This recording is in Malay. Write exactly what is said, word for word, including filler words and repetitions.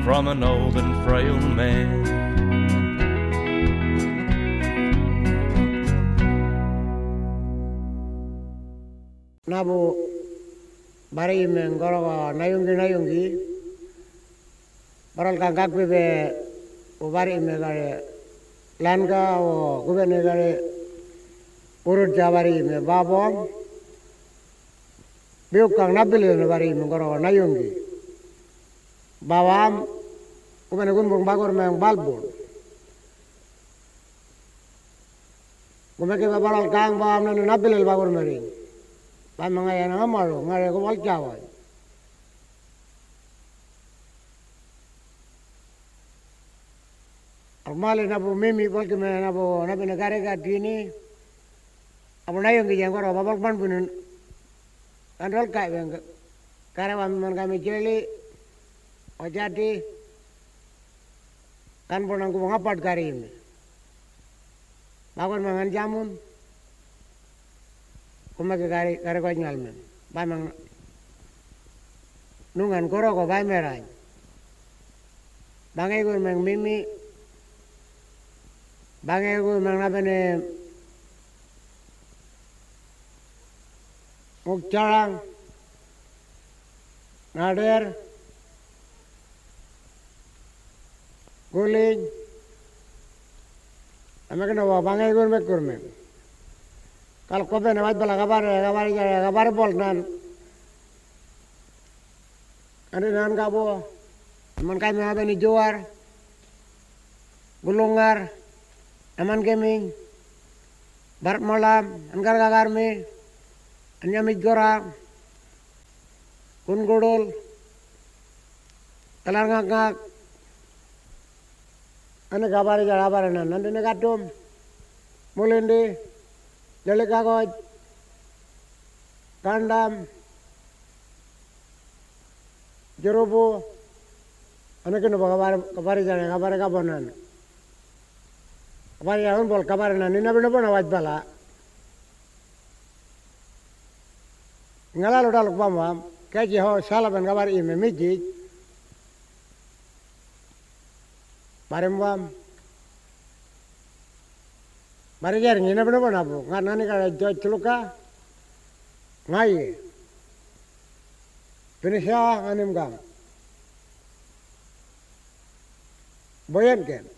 from an old and frail man. Nabu bari mengoro nayungi nayungi baral kangkak bebe ubari megare lanka o gubene gare urut jawari me babom biuk kang nabili me bari mengoro nayungi bawam gubene gunbung bagor meng balbun gumeke baral kang bawam nanu nabili bagor mering ba mga yan ang amaro, ngare ko walkaway. Armali na po mimi walki me na po na pinagare ka dini. Amo na yung gijang koro babakman po nun. Kanrol ka yung karawan man kami jeli o jadi kan po nang kumangapad karim. Bakon mangan jamun. Kumake kare kare ko nyal men ba mang nungan koro ko ba merai bangai ko mang mimi bangai ko mang na bene mukjarang nader guling amake no bangai ko me kurmen kalau kau benar benar bela kabar, kabar jadi kabar bol nan, ada nan kabo, aman kami apa ni juar, gulungar, aman kami, barat malam, angkar kagar me, anyamit gora, kun gudul, kalar ngak ngak, ane kabar jadi kabar nan, nanti negatum, mulindi. Jali kagoj, kandam, jerubu, ane kino ba kabar kabar jane kabar kabonan. Kabar yaun bol kabar nan ina bina bona waj bala. Ngala loda lok bamam, kaji ho salaban kabar ime miji. Barembam. Mari jar ni na bina bina bu, ngana ni kada jauh celuka, ngai, Indonesia nganim gang, boyan ken.